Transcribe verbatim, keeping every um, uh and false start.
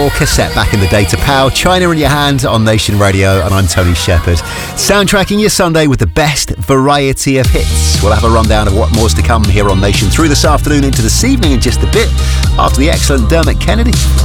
cassette back in the day to Pow, China in Your Hand on Nation Radio, and I'm Tony Shepherd. Soundtracking your Sunday with the best variety of hits. We'll have a rundown of what more's to come here on Nation through this afternoon into this evening in just a bit, after the excellent Dermot Kennedy.